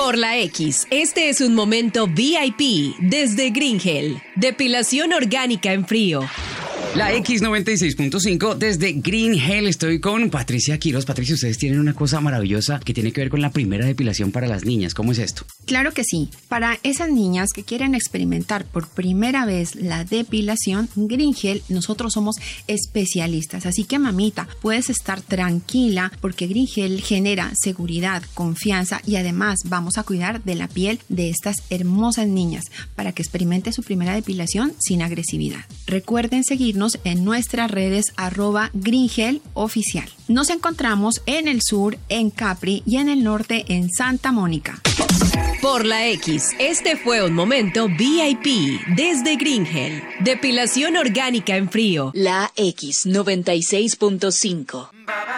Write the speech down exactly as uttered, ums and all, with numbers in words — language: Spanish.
Por la X, este es un momento V I P desde Gringel. Depilación orgánica en frío. La X noventa y seis punto cinco desde Green Hell. Estoy con Patricia Quiroz. Patricia, ustedes tienen una cosa maravillosa que tiene que ver con la primera depilación para las niñas. ¿Cómo es esto? Claro que sí. Para esas niñas que quieren experimentar por primera vez la depilación, Green Hell, nosotros somos especialistas. Así que, mamita, puedes estar tranquila porque Green Hell genera seguridad, confianza y además vamos a cuidar de la piel de estas hermosas niñas para que experimente su primera depilación sin agresividad. Recuerden seguirnos en nuestras redes arroba Gringel oficial. Nos encontramos en el sur, en Capri y en el norte en Santa Mónica. Por la X, este fue un momento V I P desde Gringel. Depilación orgánica en frío. La X noventa y seis punto cinco.